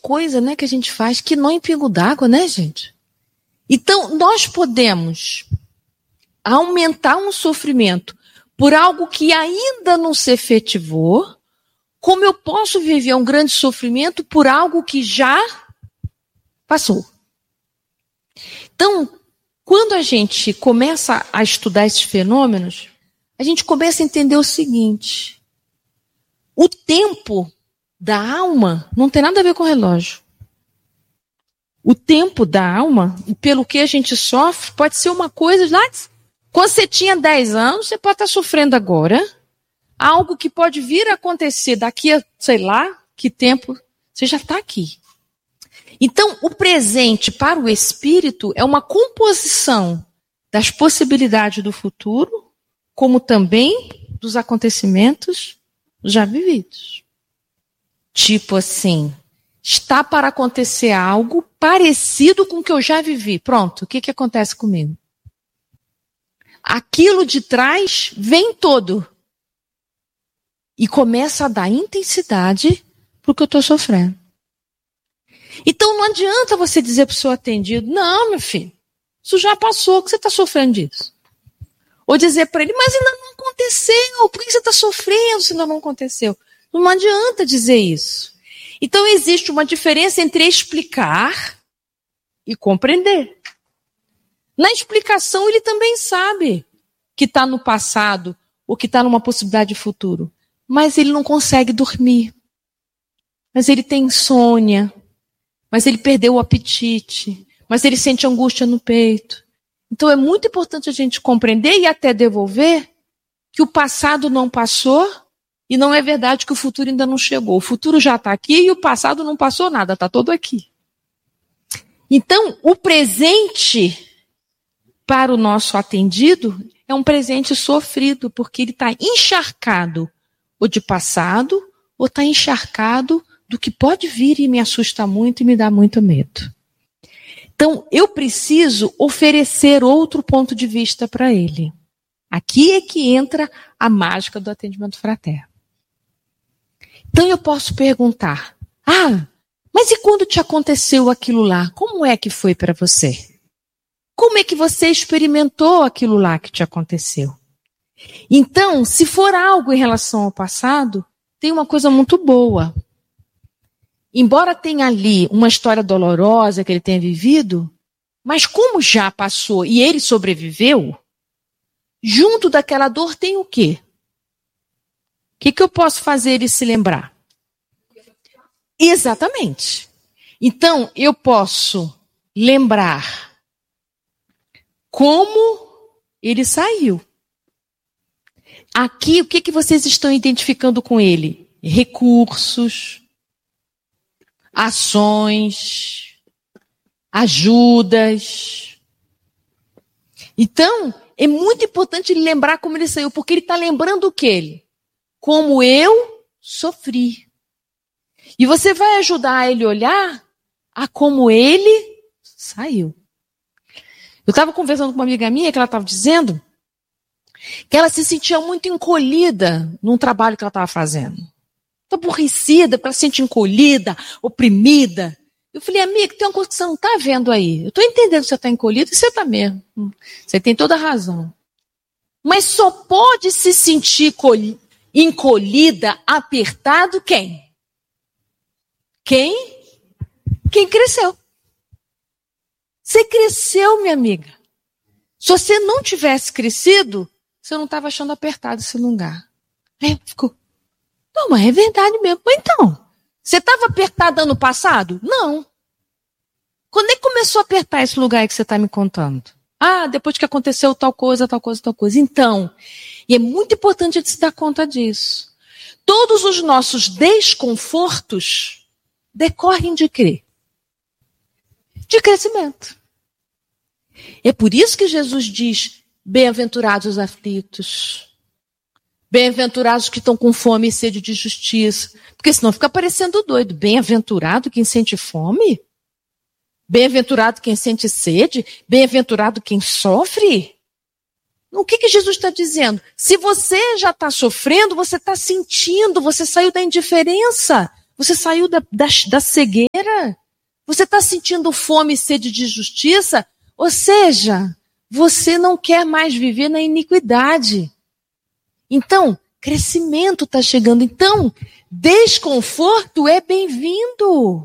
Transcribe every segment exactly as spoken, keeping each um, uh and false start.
coisa, né, que a gente faz que não é em pingo d'água, né, gente? Então, nós podemos aumentar um sofrimento por algo que ainda não se efetivou, como eu posso viver um grande sofrimento por algo que já passou. Então, quando a gente começa a estudar esses fenômenos, a gente começa a entender o seguinte: o tempo da alma não tem nada a ver com o relógio. O tempo da alma, pelo que a gente sofre, pode ser uma coisa lá. Quando você tinha dez anos, você pode estar sofrendo agora. Algo que pode vir a acontecer daqui a, sei lá, que tempo, você já está aqui. Então, o presente para o espírito é uma composição das possibilidades do futuro, como também dos acontecimentos já vividos. Tipo assim, está para acontecer algo parecido com o que eu já vivi. Pronto, o que, que acontece comigo? Aquilo de trás vem todo. E começa a dar intensidade para o que eu estou sofrendo. Então não adianta você dizer para o seu atendido: não, meu filho, isso já passou, que você está sofrendo disso. Ou dizer para ele: mas ainda não aconteceu, por que você está sofrendo se ainda não aconteceu? Não adianta dizer isso. Então existe uma diferença entre explicar e compreender. Na explicação ele também sabe que está no passado ou que está numa possibilidade de futuro. Mas ele não consegue dormir. Mas ele tem insônia. Mas ele perdeu o apetite. Mas ele sente angústia no peito. Então é muito importante a gente compreender e até devolver que o passado não passou e não é verdade que o futuro ainda não chegou. O futuro já está aqui e o passado não passou nada, está todo aqui. Então, o presente para o nosso atendido é um presente sofrido, porque ele está encharcado ou de passado, ou está encharcado do que pode vir e me assusta muito e me dá muito medo. Então, eu preciso oferecer outro ponto de vista para ele. Aqui é que entra a mágica do atendimento fraterno. Então, eu posso perguntar: ah, mas e quando te aconteceu aquilo lá? Como é que foi para você? Como é que você experimentou aquilo lá que te aconteceu? Então, se for algo em relação ao passado, tem uma coisa muito boa. Embora tenha ali uma história dolorosa que ele tenha vivido, mas como já passou e ele sobreviveu, junto daquela dor tem o quê? O que, que eu posso fazer ele se lembrar? Exatamente. Então, eu posso lembrar como ele saiu. Aqui, o que, que vocês estão identificando com ele? Recursos, ações, ajudas. Então, é muito importante ele lembrar como ele saiu, porque ele está lembrando o que? Como eu sofri. E você vai ajudar ele a olhar a como ele saiu. Eu estava conversando com uma amiga minha que ela estava dizendo que ela se sentia muito encolhida num trabalho que ela estava fazendo. Está aborrecida, porque ela se sente encolhida, oprimida. Eu falei: amiga, tem uma coisa que você não está vendo aí. Eu estou entendendo que você está encolhida e você está mesmo. Você tem toda a razão. Mas só pode se sentir encolhida, apertado, quem? Quem? Quem cresceu. Você cresceu, minha amiga. Se você não tivesse crescido, você não estava achando apertado esse lugar. Aí ficou: não, mas é verdade mesmo. Mas então, você estava apertada ano passado? Não. Quando é que começou a apertar esse lugar aí que você está me contando? Ah, depois que aconteceu tal coisa, tal coisa, tal coisa. Então, e é muito importante a gente se dar conta disso. Todos os nossos desconfortos decorrem de quê? De crescimento. É por isso que Jesus diz: bem-aventurados os aflitos. Bem-aventurados que estão com fome e sede de justiça. Porque senão fica parecendo doido. Bem-aventurado quem sente fome? Bem-aventurado quem sente sede? Bem-aventurado quem sofre? O que, que Jesus está dizendo? Se você já está sofrendo, você está sentindo, você saiu da indiferença. Você saiu da, da, da cegueira? Você está sentindo fome e sede de justiça? Ou seja, você não quer mais viver na iniquidade. Então, crescimento está chegando. Então, desconforto é bem-vindo.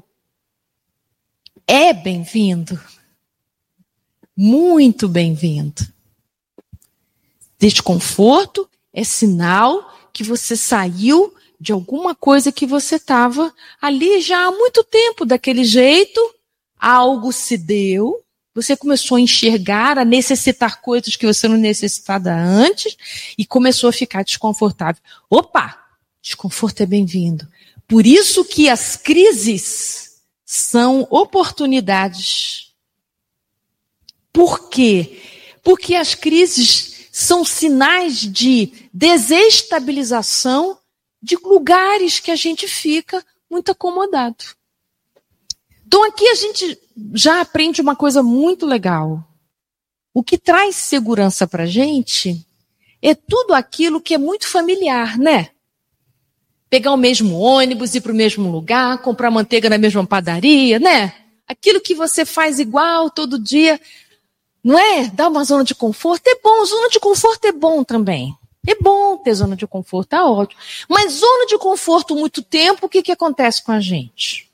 É bem-vindo. Muito bem-vindo. Desconforto é sinal que você saiu de alguma coisa que você estava ali já há muito tempo daquele jeito, algo se deu, você começou a enxergar, a necessitar coisas que você não necessitava antes e começou a ficar desconfortável. Opa, desconforto é bem-vindo. Por isso que as crises são oportunidades. Por quê? Porque as crises são sinais de desestabilização de lugares que a gente fica muito acomodado. Então aqui a gente já aprende uma coisa muito legal. O que traz segurança para a gente é tudo aquilo que é muito familiar, né? Pegar o mesmo ônibus, ir para o mesmo lugar, comprar manteiga na mesma padaria, né? Aquilo que você faz igual todo dia, não é? Dá uma zona de conforto, é bom, zona de conforto é bom também. É bom ter zona de conforto, tá ótimo. Mas zona de conforto muito tempo, o que, que acontece com a gente?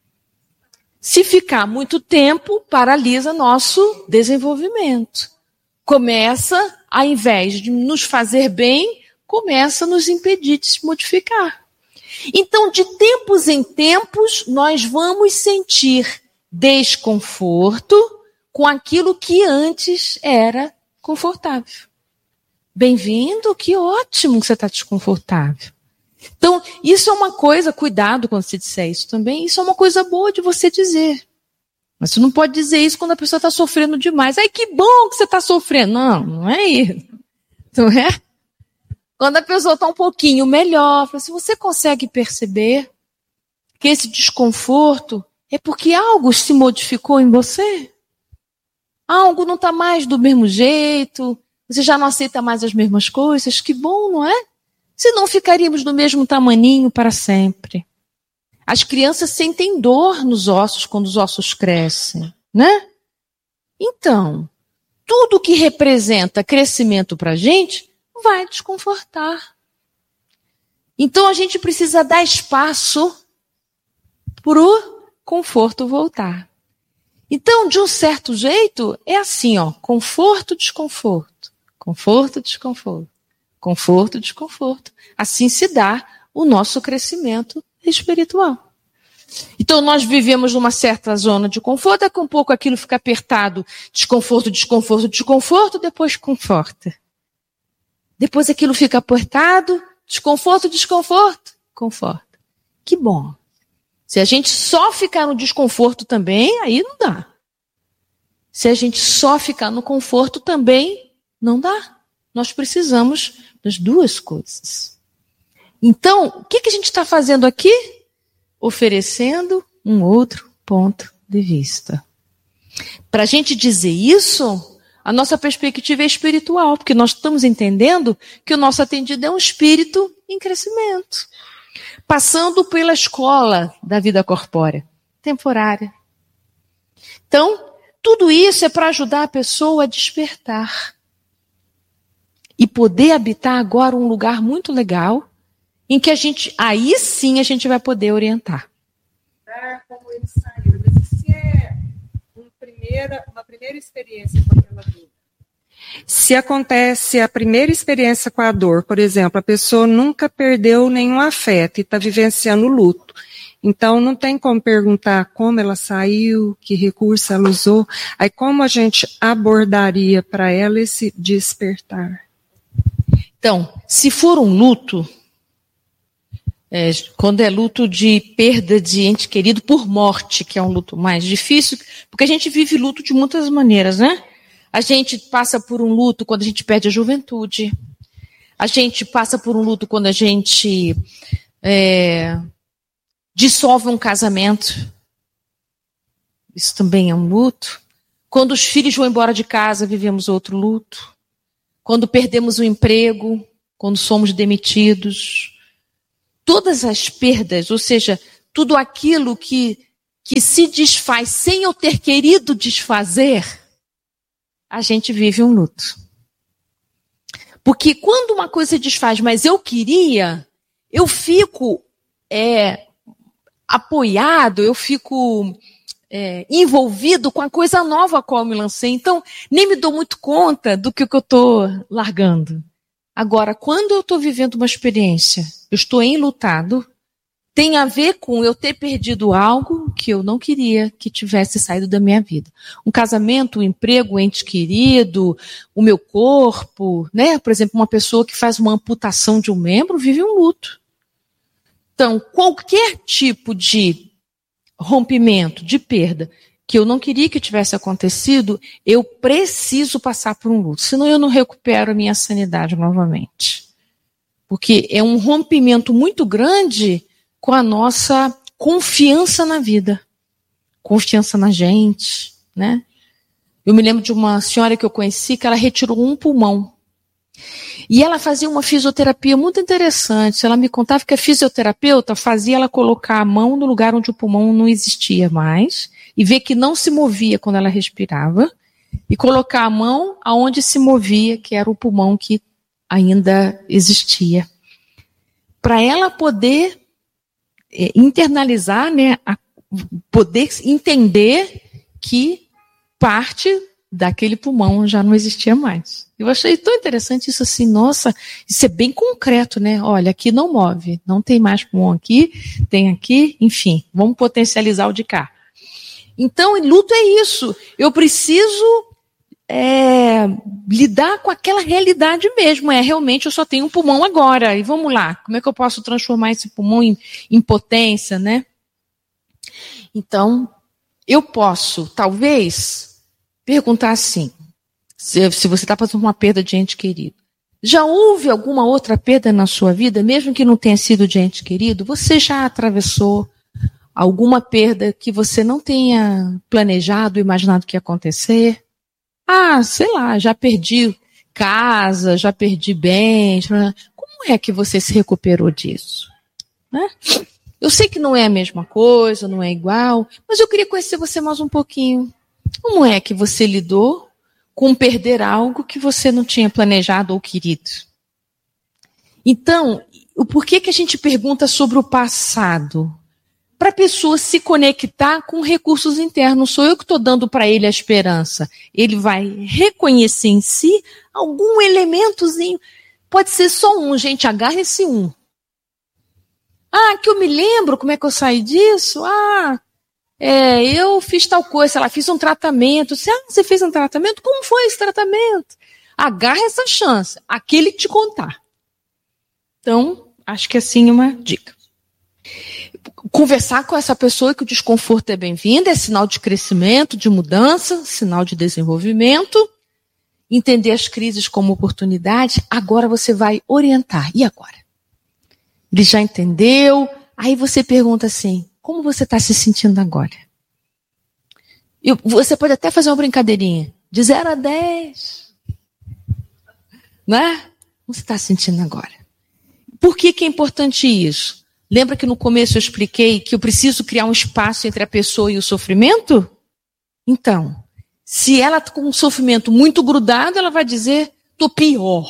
Se ficar muito tempo, paralisa nosso desenvolvimento. Começa, ao invés de nos fazer bem, começa a nos impedir de se modificar. Então, de tempos em tempos, nós vamos sentir desconforto com aquilo que antes era confortável. Bem-vindo, que ótimo que você está desconfortável. Então, isso é uma coisa, cuidado quando você disser isso também, isso é uma coisa boa de você dizer. Mas você não pode dizer isso quando a pessoa está sofrendo demais. Ai, que bom que você está sofrendo. Não, não é isso. Não é? Quando a pessoa está um pouquinho melhor, se você consegue perceber que esse desconforto é porque algo se modificou em você? Algo não está mais do mesmo jeito, você já não aceita mais as mesmas coisas, que bom, não é? Senão ficaríamos do mesmo tamaninho para sempre. As crianças sentem dor nos ossos quando os ossos crescem, né? Então, tudo que representa crescimento para a gente vai desconfortar. Então a gente precisa dar espaço para o conforto voltar. Então, de um certo jeito, é assim, ó, conforto, desconforto, conforto, desconforto, conforto, desconforto. Assim se dá o nosso crescimento espiritual. Então, nós vivemos numa certa zona de conforto, daqui a um pouco aquilo fica apertado, desconforto, desconforto, desconforto, depois conforta. Depois aquilo fica apertado, desconforto, desconforto, conforta. Que bom. Se a gente só ficar no desconforto também, aí não dá. Se a gente só ficar no conforto também, não dá. Nós precisamos das duas coisas. Então, o que, que a gente está fazendo aqui? Oferecendo um outro ponto de vista. Para a gente dizer isso, a nossa perspectiva é espiritual, porque nós estamos entendendo que o nosso atendido é um espírito em crescimento. Passando pela escola da vida corpórea, temporária. Então, tudo isso é para ajudar a pessoa a despertar. E poder habitar agora um lugar muito legal, em que a gente, aí sim a gente vai poder orientar. Como ele saiu, mas se é uma primeira, uma primeira experiência com aquela dor, se acontece a primeira experiência com a dor, por exemplo, a pessoa nunca perdeu nenhum afeto e está vivenciando o luto. Então, não tem como perguntar como ela saiu, que recurso ela usou. Aí, como a gente abordaria para ela esse despertar? Então, se for um luto, é, quando é luto de perda de ente querido por morte, que é um luto mais difícil, porque a gente vive luto de muitas maneiras, né? A gente passa por um luto quando a gente perde a juventude. A gente passa por um luto quando a gente é, dissolve um casamento. Isso também é um luto. Quando os filhos vão embora de casa, vivemos outro luto. Quando perdemos o emprego, quando somos demitidos. Todas as perdas, ou seja, tudo aquilo que, que se desfaz sem eu ter querido desfazer, a gente vive um luto. Porque quando uma coisa se desfaz, mas eu queria, eu fico é, apoiado, eu fico é, envolvido com a coisa nova a qual eu me lancei. Então, nem me dou muito conta do que, que eu estou largando. Agora, quando eu estou vivendo uma experiência, eu estou enlutado, tem a ver com eu ter perdido algo que eu não queria que tivesse saído da minha vida. Um casamento, um emprego, um ente querido, o meu corpo, né? Por exemplo, uma pessoa que faz uma amputação de um membro vive um luto. Então, qualquer tipo de rompimento, de perda, que eu não queria que tivesse acontecido, eu preciso passar por um luto. Senão eu não recupero a minha sanidade novamente. Porque é um rompimento muito grande com a nossa confiança na vida, confiança na gente, né? Eu me lembro de uma senhora que eu conheci que ela retirou um pulmão. E ela fazia uma fisioterapia muito interessante. Ela me contava que a fisioterapeuta fazia ela colocar a mão no lugar onde o pulmão não existia mais e ver que não se movia quando ela respirava e colocar a mão aonde se movia, que era o pulmão que ainda existia. Para ela poder internalizar, né, a poder entender que parte daquele pulmão já não existia mais. Eu achei tão interessante isso assim, nossa, isso é bem concreto, né? Olha, aqui não move, não tem mais pulmão aqui, tem aqui, enfim, vamos potencializar o de cá. Então, luto é isso, eu preciso é, lidar com aquela realidade mesmo, é realmente eu só tenho um pulmão agora, e vamos lá, como é que eu posso transformar esse pulmão em, em potência, né? Então, eu posso, talvez, perguntar assim, se, se você está passando uma perda de ente querido, já houve alguma outra perda na sua vida, mesmo que não tenha sido de ente querido, você já atravessou alguma perda que você não tenha planejado, imaginado que ia acontecer? Ah, sei lá, já perdi casa, já perdi bens. Como é que você se recuperou disso? Né? Eu sei que não é a mesma coisa, não é igual, mas eu queria conhecer você mais um pouquinho. Como é que você lidou com perder algo que você não tinha planejado ou querido? Então, o porquê que a gente pergunta sobre o passado? Para a pessoa se conectar com recursos internos. Sou eu que estou dando para ele a esperança. Ele vai reconhecer em si algum elementozinho. Pode ser só um, gente, agarra esse um. Ah, que eu me lembro como é que eu saí disso? Ah, é, eu fiz tal coisa, sei lá, fiz um tratamento. Você, ah, você fez um tratamento? Como foi esse tratamento? Agarra essa chance, aquele te contar. Então, acho que assim é uma dica. Conversar com essa pessoa que o desconforto é bem-vindo, é sinal de crescimento, de mudança, sinal de desenvolvimento. Entender as crises como oportunidade. Agora você vai orientar. E agora? Ele já entendeu. Aí você pergunta assim, como você está se sentindo agora? E você pode até fazer uma brincadeirinha. De zero a dez. Né? Como você está se sentindo agora? Por que que é importante isso? Lembra que no começo eu expliquei que eu preciso criar um espaço entre a pessoa e o sofrimento? Então, se ela está com um sofrimento muito grudado, ela vai dizer, tô pior.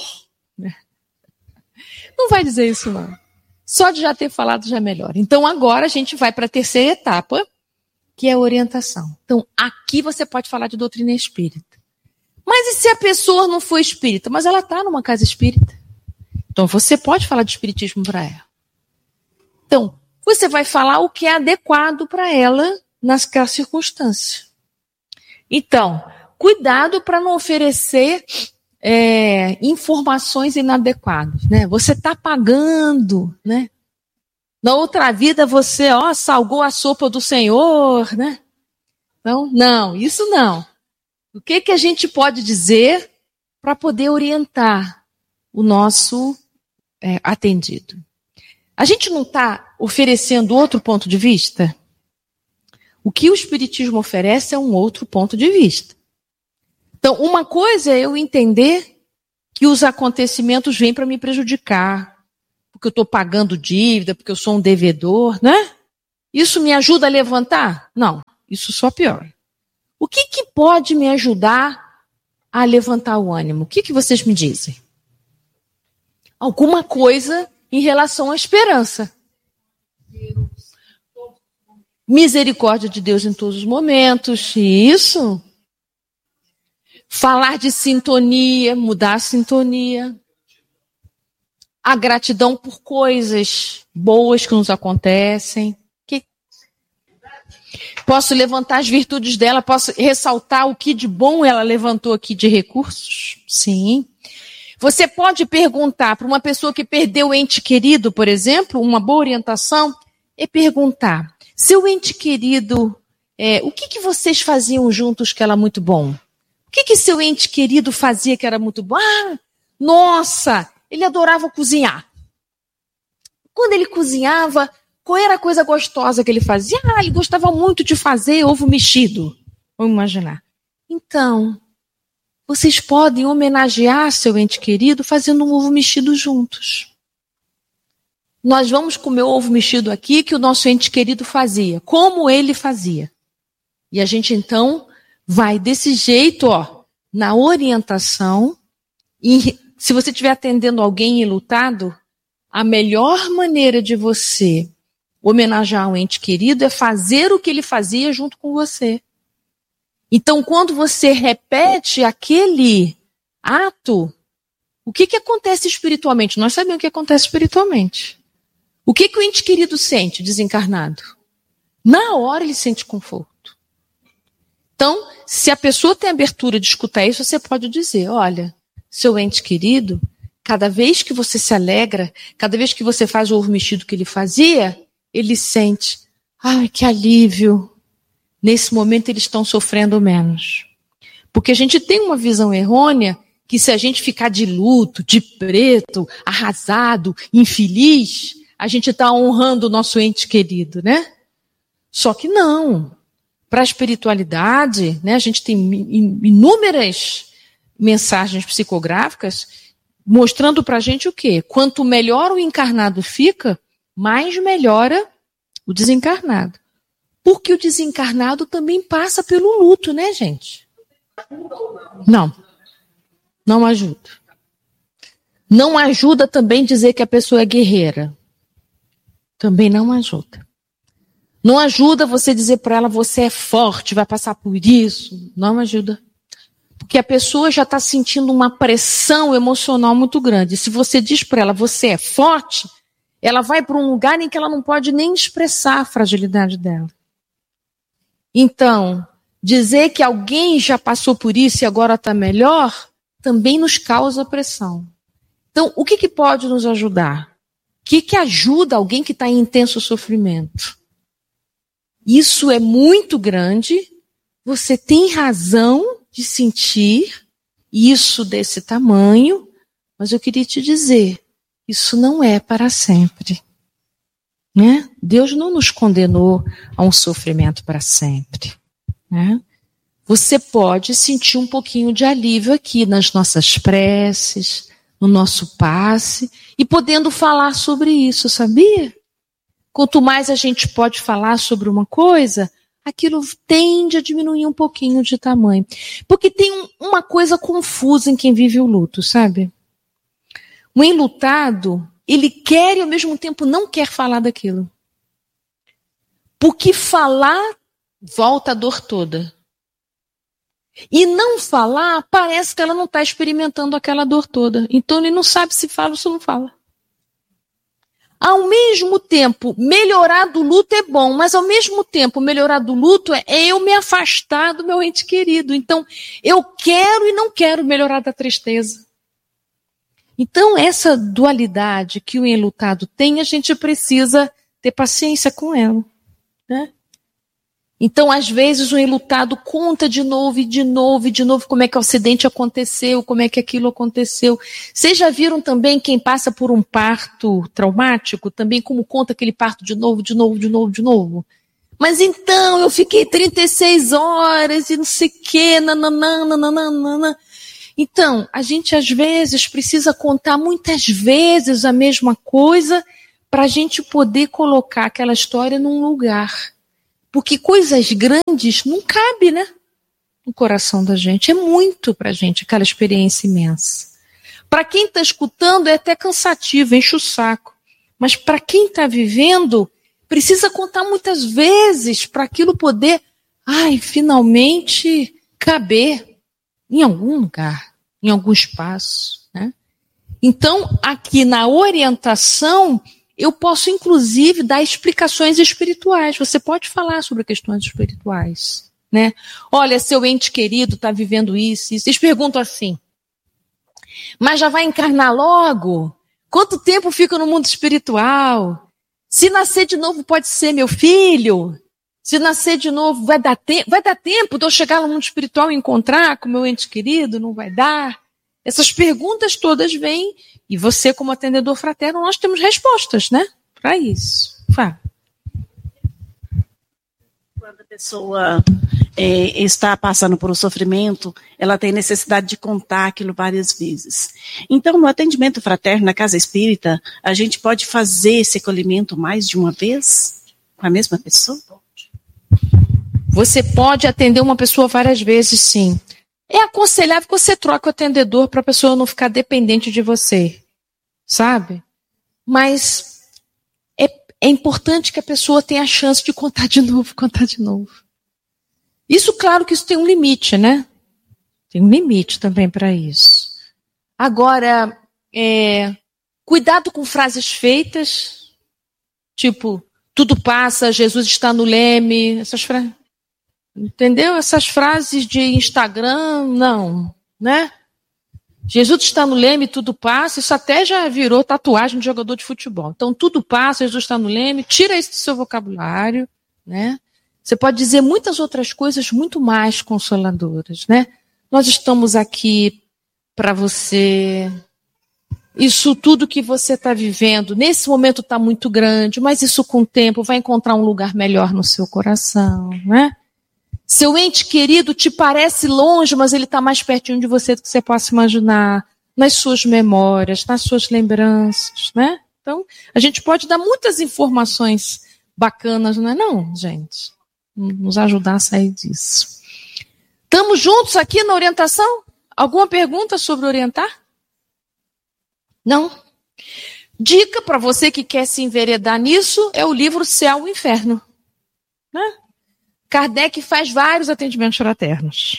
Não vai dizer isso, não. Só de já ter falado já é melhor. Então, agora a gente vai para a terceira etapa, que é a orientação. Então, aqui você pode falar de doutrina espírita. Mas e se a pessoa não for espírita? Mas ela está numa casa espírita. Então, você pode falar de espiritismo para ela. Então, você vai falar o que é adequado para ela naquela circunstância. Então, cuidado para não oferecer é, informações inadequadas. Né? Você está pagando. Né? Na outra vida você ó, salgou a sopa do Senhor. Né? Então, não, isso não. O que, que a gente pode dizer para poder orientar o nosso é, atendido? A gente não está oferecendo outro ponto de vista? O que o Espiritismo oferece é um outro ponto de vista. Então, uma coisa é eu entender que os acontecimentos vêm para me prejudicar, porque eu estou pagando dívida, porque eu sou um devedor, né? Isso me ajuda a levantar? Não, isso só piora. O que, que pode me ajudar a levantar o ânimo? O que, que vocês me dizem? Alguma coisa em relação à esperança. Misericórdia de Deus em todos os momentos. Isso. Falar de sintonia, mudar a sintonia. A gratidão por coisas boas que nos acontecem. Que... Posso levantar as virtudes dela, posso ressaltar o que de bom ela levantou aqui de recursos? Sim. Você pode perguntar para uma pessoa que perdeu o ente querido, por exemplo, uma boa orientação é perguntar: seu ente querido, é, o que, que vocês faziam juntos que era muito bom? O que, que seu ente querido fazia que era muito bom? Ah, nossa, ele adorava cozinhar. Quando ele cozinhava, qual era a coisa gostosa que ele fazia? Ah, ele gostava muito de fazer ovo mexido. Vamos imaginar. Então, vocês podem homenagear seu ente querido fazendo um ovo mexido juntos. Nós vamos comer o ovo mexido aqui que o nosso ente querido fazia, como ele fazia. E a gente então vai desse jeito, ó, na orientação. E se você estiver atendendo alguém enlutado, a melhor maneira de você homenagear um ente querido é fazer o que ele fazia junto com você. Então, quando você repete aquele ato, o que, que acontece espiritualmente? Nós sabemos o que acontece espiritualmente. O que, que o ente querido sente, desencarnado? Na hora ele sente conforto. Então, se a pessoa tem abertura de escutar isso, você pode dizer: olha, seu ente querido, cada vez que você se alegra, cada vez que você faz o ovo mexido que ele fazia, ele sente: ai, que alívio. Nesse momento eles estão sofrendo menos. Porque a gente tem uma visão errônea que se a gente ficar de luto, de preto, arrasado, infeliz, a gente está honrando o nosso ente querido, né? Só que não. Para a espiritualidade, né, a gente tem inúmeras mensagens psicográficas mostrando para a gente o quê? Quanto melhor o encarnado fica, mais melhora o desencarnado. Porque o desencarnado também passa pelo luto, né, gente? Não. Não ajuda. Não ajuda também dizer que a pessoa é guerreira. Também não ajuda. Não ajuda você dizer para ela: você é forte, vai passar por isso. Não ajuda. Porque a pessoa já está sentindo uma pressão emocional muito grande. Se você diz para ela: você é forte, ela vai para um lugar em que ela não pode nem expressar a fragilidade dela. Então, dizer que alguém já passou por isso e agora está melhor, também nos causa pressão. Então, o que, que pode nos ajudar? O que, que ajuda alguém que está em intenso sofrimento? Isso é muito grande, você tem razão de sentir isso desse tamanho, mas eu queria te dizer, isso não é para sempre. Né? Deus não nos condenou a um sofrimento para sempre. Né? Você pode sentir um pouquinho de alívio aqui nas nossas preces, no nosso passe, e podendo falar sobre isso, sabia? Quanto mais a gente pode falar sobre uma coisa, aquilo tende a diminuir um pouquinho de tamanho. Porque tem um, uma coisa confusa em quem vive o luto, sabe? O enlutado, ele quer e ao mesmo tempo não quer falar daquilo. Porque falar, volta a dor toda. E não falar, parece que ela não está experimentando aquela dor toda. Então ele não sabe se fala ou se não fala. Ao mesmo tempo, melhorar do luto é bom, mas ao mesmo tempo, melhorar do luto é eu me afastar do meu ente querido. Então, eu quero e não quero melhorar da tristeza. Então, essa dualidade que o enlutado tem, a gente precisa ter paciência com ela. Né? Então, às vezes, o enlutado conta de novo e de novo e de novo como é que o acidente aconteceu, como é que aquilo aconteceu. Vocês já viram também quem passa por um parto traumático, também como conta aquele parto de novo, de novo, de novo, de novo? Mas então, eu fiquei trinta e seis horas e não sei o quê, nananã, nananã. Então, a gente às vezes precisa contar muitas vezes a mesma coisa para a gente poder colocar aquela história num lugar. Porque coisas grandes não cabem, né? No coração da gente. É muito para a gente aquela experiência imensa. Para quem está escutando é até cansativo, enche o saco. Mas para quem está vivendo, precisa contar muitas vezes para aquilo poder, ai, finalmente caber em algum lugar, em algum espaço, né? Então, aqui na orientação, eu posso, inclusive, dar explicações espirituais. Você pode falar sobre questões espirituais, né? Olha, seu ente querido está vivendo isso, isso. Eles perguntam assim, mas já vai encarnar logo? Quanto tempo fica no mundo espiritual? Se nascer de novo pode ser meu filho? Se nascer de novo vai dar, te- vai dar tempo de eu chegar no mundo espiritual e encontrar com meu ente querido? Não vai dar? Essas perguntas todas vêm, e você, como atendedor fraterno, nós temos respostas, né? Para isso. Fala. Quando a pessoa é, está passando por um sofrimento, ela tem necessidade de contar aquilo várias vezes. Então, no atendimento fraterno, na casa espírita, a gente pode fazer esse acolhimento mais de uma vez com a mesma pessoa? Você pode atender uma pessoa várias vezes, sim. É aconselhável que você troque o atendedor para a pessoa não ficar dependente de você, sabe? Mas é, é importante que a pessoa tenha a chance de contar de novo, contar de novo. Isso, claro que isso tem um limite, né? Tem um limite também para isso. Agora, é, cuidado com frases feitas, tipo, tudo passa, Jesus está no leme, essas frases. Entendeu? Essas frases de Instagram, não, né? Jesus está no leme, tudo passa, isso até já virou tatuagem de jogador de futebol. Então, tudo passa, Jesus está no leme, tira isso do seu vocabulário, né? Você pode dizer muitas outras coisas muito mais consoladoras, né? Nós estamos aqui para você. Isso tudo que você está vivendo, nesse momento está muito grande, mas isso com o tempo vai encontrar um lugar melhor no seu coração, né? Seu ente querido te parece longe, mas ele está mais pertinho de você do que você possa imaginar, nas suas memórias, nas suas lembranças, né? Então, a gente pode dar muitas informações bacanas, não é não, gente? Nos ajudar a sair disso. Estamos juntos aqui na orientação? Alguma pergunta sobre orientar? Não? Dica para você que quer se enveredar nisso é o livro Céu e Inferno, né? Kardec faz vários atendimentos fraternos.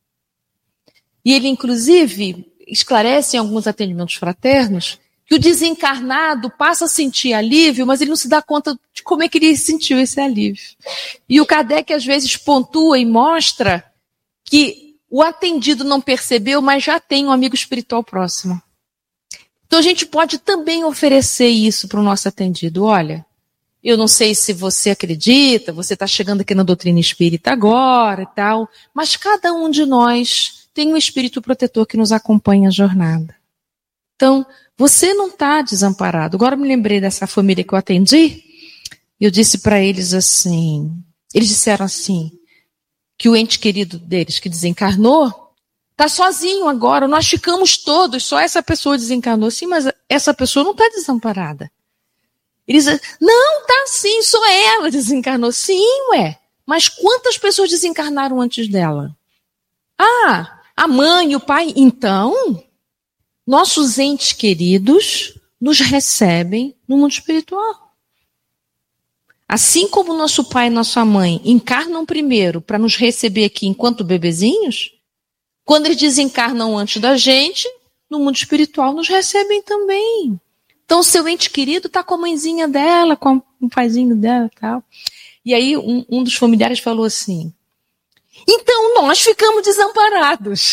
E ele, inclusive, esclarece em alguns atendimentos fraternos que o desencarnado passa a sentir alívio, mas ele não se dá conta de como é que ele sentiu esse alívio. E o Kardec, às vezes, pontua e mostra que o atendido não percebeu, mas já tem um amigo espiritual próximo. Então, a gente pode também oferecer isso para o nosso atendido. Olha, eu não sei se você acredita, você está chegando aqui na doutrina espírita agora e tal, mas cada um de nós tem um espírito protetor que nos acompanha a jornada. Então, você não está desamparado. Agora eu me lembrei dessa família que eu atendi, e eu disse para eles assim, eles disseram assim, que o ente querido deles que desencarnou, está sozinho agora, nós ficamos todos, só essa pessoa desencarnou. Sim, mas essa pessoa não está desamparada. Eles dizem, não, tá sim, só ela desencarnou. Sim, ué. Mas quantas pessoas desencarnaram antes dela? Ah, a mãe e o pai. Então, nossos entes queridos nos recebem no mundo espiritual. Assim como nosso pai e nossa mãe encarnam primeiro para nos receber aqui enquanto bebezinhos, quando eles desencarnam antes da gente, no mundo espiritual nos recebem também. Então, o seu ente querido está com a mãezinha dela, com o paizinho dela e tal. E aí, um, um dos familiares falou assim, então nós ficamos desamparados.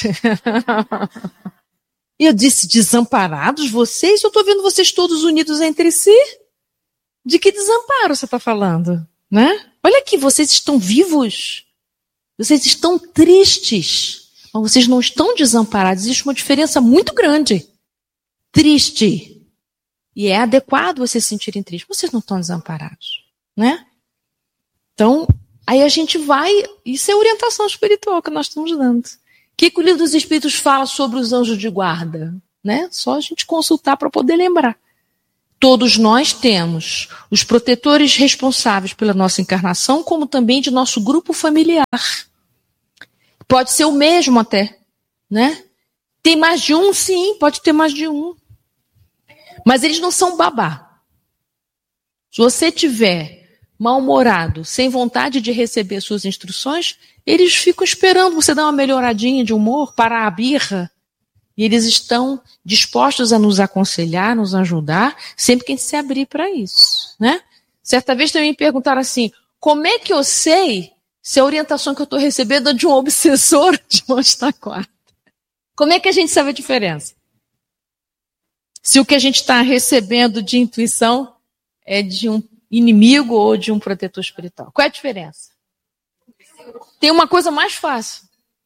E eu disse, desamparados vocês? Eu estou vendo vocês todos unidos entre si. De que desamparo você está falando? Né? Olha aqui, vocês estão vivos. Vocês estão tristes. Mas vocês não estão desamparados. Existe uma diferença muito grande. Triste. E é adequado vocês se sentirem tristes. Vocês não estão desamparados, né? Então, aí a gente vai... Isso é orientação espiritual que nós estamos dando. O que, que o Livro dos Espíritos fala sobre os anjos de guarda? Né? Só a gente consultar para poder lembrar. Todos nós temos os protetores responsáveis pela nossa encarnação, como também de nosso grupo familiar. Pode ser o mesmo até, né? Tem mais de um? Sim, pode ter mais de um. Mas eles não são babá. Se você tiver mal-humorado, sem vontade de receber suas instruções, eles ficam esperando você dar uma melhoradinha de humor, parar a birra. E eles estão dispostos a nos aconselhar, nos ajudar, sempre que a gente se abrir para isso, né? Certa vez também me perguntaram assim, como é que eu sei se a orientação que eu estou recebendo é de um obsessor de Mostaquara? Como é que a gente sabe a diferença? Se o que a gente está recebendo de intuição é de um inimigo ou de um protetor espiritual. Qual é a diferença? Tem uma coisa mais fácil.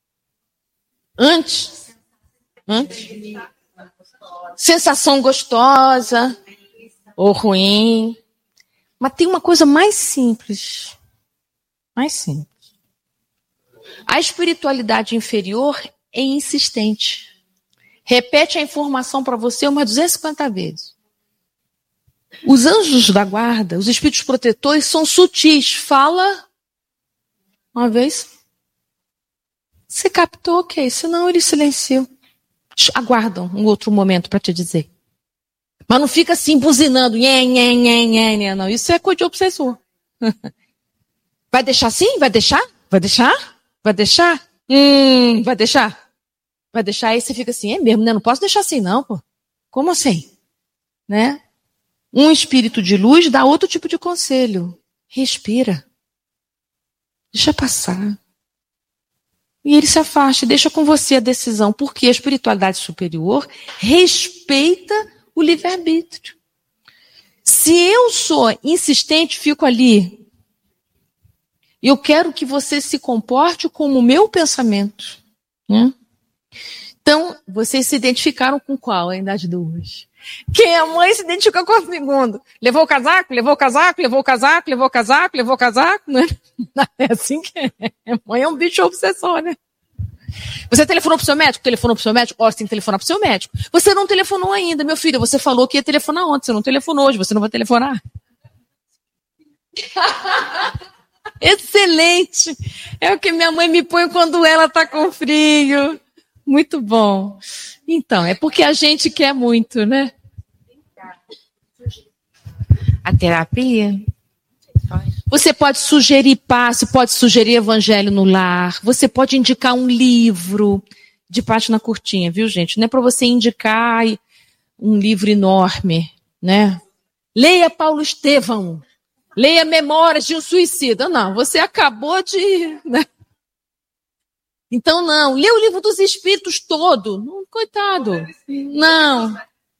Antes, antes, sensação gostosa ou ruim. Mas tem uma coisa mais simples. Mais simples. A espiritualidade inferior é insistente. Repete a informação para você umas duzentas e cinquenta vezes. Os anjos da guarda, os espíritos protetores, são sutis. Fala uma vez. Você captou, ok. Senão eles silenciam. Aguardam um outro momento para te dizer. Mas não fica assim buzinando. Nhê, nhê, nhê, nhê, nhê. Não, isso é coisa de obsessor. Vai deixar assim? Vai deixar? Vai deixar? Vai deixar? Hum, vai deixar? Vai deixar, aí você fica assim, é mesmo, né? Não posso deixar assim, não, pô. Como assim? Né? Um espírito de luz dá outro tipo de conselho. Respira. Deixa passar. E ele se afasta, deixa com você a decisão, porque a espiritualidade superior respeita o livre-arbítrio. Se eu sou insistente, fico ali. Eu quero que você se comporte como o meu pensamento. Né? Então, vocês se identificaram com qual ainda as duas? Quem é a mãe se identifica com o segundo. Levou o casaco, levou o casaco, levou o casaco, levou o casaco, levou o casaco. Não é, não é assim que é. Mãe é um bicho obsessor, né? Você telefonou pro seu médico? Telefonou pro seu médico? Ó, você tem que telefonar pro seu médico. Você não telefonou ainda, meu filho. Você falou que ia telefonar ontem. Você não telefonou hoje. Você não vai telefonar. Excelente. É o que minha mãe me põe quando ela tá com frio. Muito bom. Então, é porque a gente quer muito, né? A terapia. Você pode sugerir passe, pode sugerir evangelho no lar. Você pode indicar um livro de página curtinha, viu, gente? Não é para você indicar um livro enorme, né? Leia Paulo Estevão. Leia Memórias de um Suicida. Não, você acabou de... Né? Então, não. Lê o livro dos Espíritos todo. Não, coitado. Não.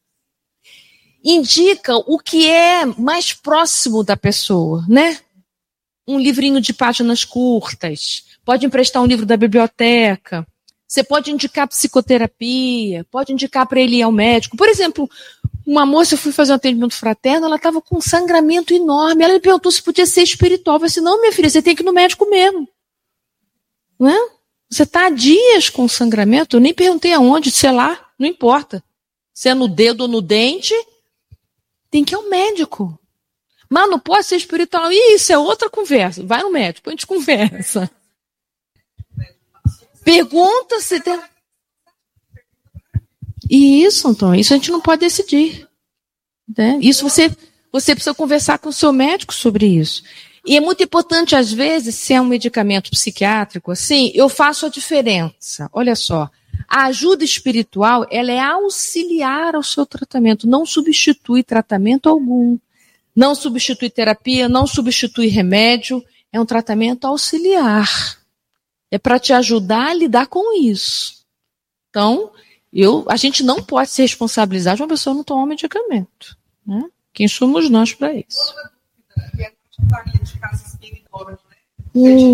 Indica o que é mais próximo da pessoa, né? Um livrinho de páginas curtas. Pode emprestar um livro da biblioteca. Você pode indicar psicoterapia. Pode indicar para ele ir ao médico. Por exemplo, uma moça, eu fui fazer um atendimento fraterno, ela estava com um sangramento enorme. Ela me perguntou se podia ser espiritual. Eu falei assim, não, minha filha, você tem que ir no médico mesmo. Não é? Você está há dias com sangramento, eu nem perguntei aonde, sei lá, não importa. Se é no dedo ou no dente, tem que ir ao médico. Mas não pode ser espiritual. Ih, isso é outra conversa. Vai no médico, a gente conversa. Pergunta se tem... Isso, Antônio, isso a gente não pode decidir. Né? Isso você, você precisa conversar com o seu médico sobre isso. E é muito importante, às vezes, se é um medicamento psiquiátrico, assim, eu faço a diferença. Olha só, a ajuda espiritual, ela é auxiliar ao seu tratamento, não substitui tratamento algum. Não substitui terapia, não substitui remédio, é um tratamento auxiliar. É para te ajudar a lidar com isso. Então, eu, a gente não pode se responsabilizar de uma pessoa não tomar um medicamento. Né? Quem somos nós para isso? Hum.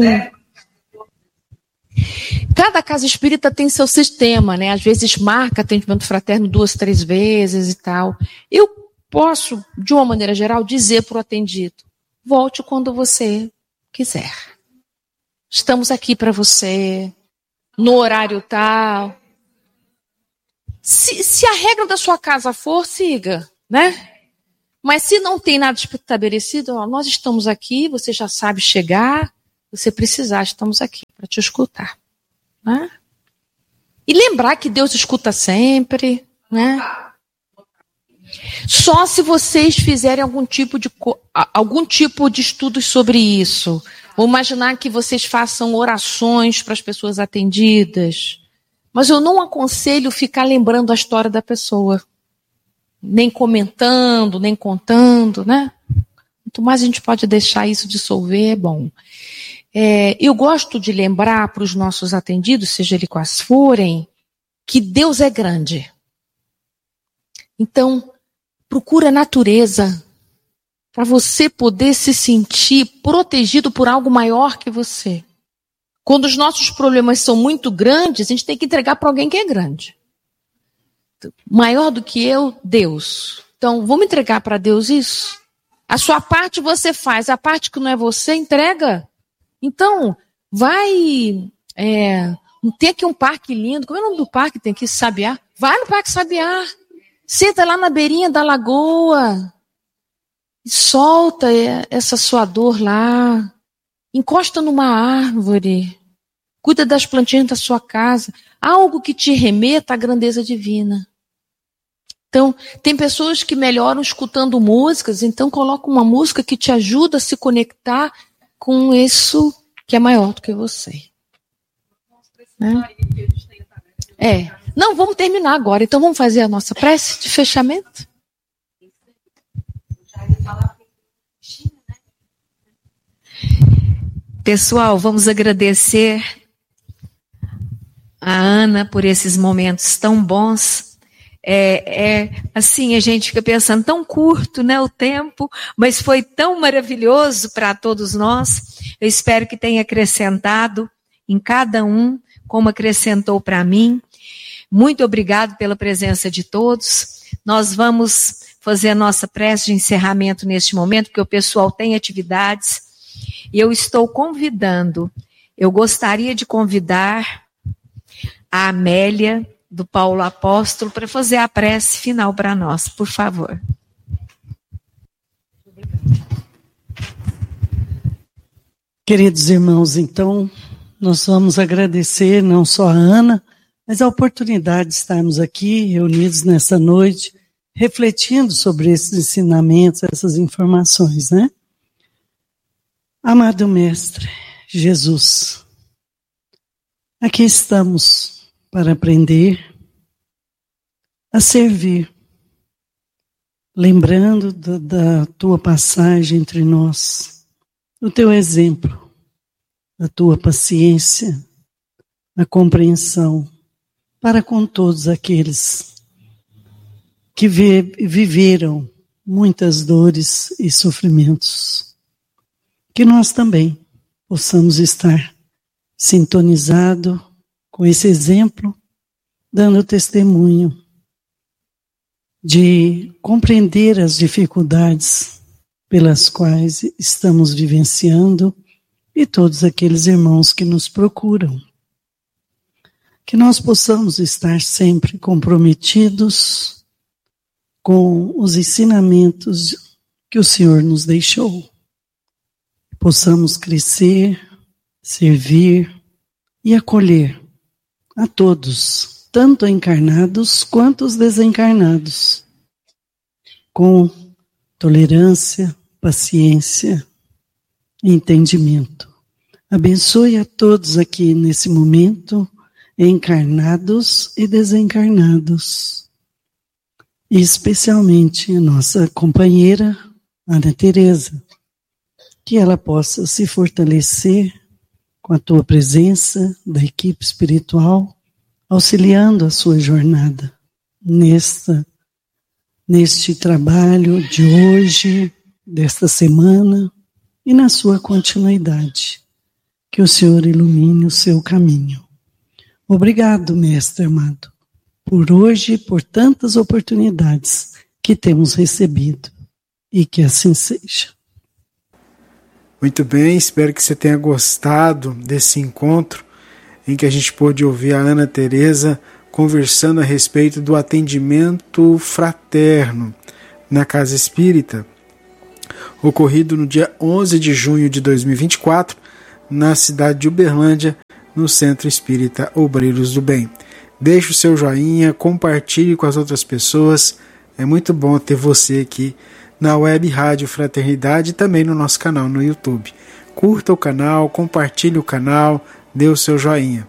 Cada casa espírita tem seu sistema, né? Às vezes marca atendimento fraterno duas, três vezes e tal. Eu posso, de uma maneira geral, dizer para o atendido, volte quando você quiser. Estamos aqui para você, no horário tal. Se, se a regra da sua casa for, siga, né? Mas se não tem nada estabelecido, ó, nós estamos aqui, você já sabe chegar, se você precisar, estamos aqui para te escutar. Né? E lembrar que Deus escuta sempre, né? Só se vocês fizerem algum tipo de, algum tipo de estudos sobre isso. Vou imaginar que vocês façam orações para as pessoas atendidas. Mas eu não aconselho ficar lembrando a história da pessoa. Nem comentando, nem contando, né? Quanto mais a gente pode deixar isso dissolver, é bom. É, eu gosto de lembrar para os nossos atendidos, seja eles quais forem, que Deus é grande. Então, procura a natureza para você poder se sentir protegido por algo maior que você. Quando os nossos problemas são muito grandes, a gente tem que entregar para alguém que é grande. Maior do que eu, Deus. Então, vamos entregar para Deus isso? A sua parte você faz, a parte que não é você, entrega. Então, vai... É, tem aqui um parque lindo. Como é o nome do parque? Tem aqui Sabiá. Vai no Parque Sabiá. Senta lá na beirinha da lagoa. E solta essa sua dor lá. Encosta numa árvore. Cuida das plantinhas da sua casa. Algo que te remeta à grandeza divina. Então, tem pessoas que melhoram escutando músicas, então coloca uma música que te ajuda a se conectar com isso que é maior do que você. Né? É. Não, vamos terminar agora. Então vamos fazer a nossa prece de fechamento? Pessoal, vamos agradecer a Ana por esses momentos tão bons. É, é, assim, a gente fica pensando, tão curto, né, o tempo, mas foi tão maravilhoso para todos nós. Eu espero que tenha acrescentado em cada um, como acrescentou para mim. Muito obrigado pela presença de todos. Nós vamos fazer a nossa prece de encerramento neste momento, porque o pessoal tem atividades. E eu estou convidando, eu gostaria de convidar a Amélia, do Paulo Apóstolo, para fazer a prece final para nós, por favor. Queridos irmãos, então, nós vamos agradecer não só a Ana, mas a oportunidade de estarmos aqui, reunidos nessa noite, refletindo sobre esses ensinamentos, essas informações, né? Amado Mestre, Jesus, aqui estamos para aprender a servir, lembrando da, da tua passagem entre nós, do teu exemplo, da tua paciência, a compreensão para com todos aqueles que vi, viveram muitas dores e sofrimentos. Que nós também possamos estar sintonizados com esse exemplo, dando testemunho de compreender as dificuldades pelas quais estamos vivenciando e todos aqueles irmãos que nos procuram. Que nós possamos estar sempre comprometidos com os ensinamentos que o Senhor nos deixou. Possamos crescer, servir e acolher a todos, tanto encarnados quanto os desencarnados, com tolerância, paciência e entendimento. Abençoe a todos aqui nesse momento, encarnados e desencarnados, e especialmente a nossa companheira Ana Teresa, que ela possa se fortalecer com a tua presença da equipe espiritual, auxiliando a sua jornada nesta, neste trabalho de hoje, desta semana e na sua continuidade. Que o Senhor ilumine o seu caminho. Obrigado, Mestre amado, por hoje e por tantas oportunidades que temos recebido, e que assim seja. Muito bem, espero que você tenha gostado desse encontro em que a gente pôde ouvir a Ana Teresa conversando a respeito do atendimento fraterno, na Casa Espírita, ocorrido no dia onze de junho de dois mil e vinte e quatro, na cidade de Uberlândia, no Centro Espírita Obreiros do Bem. Deixe o seu joinha, compartilhe com as outras pessoas. É muito bom ter você aqui na Web Rádio Fraternidade e também no nosso canal no YouTube. Curta o canal, compartilhe o canal, dê o seu joinha.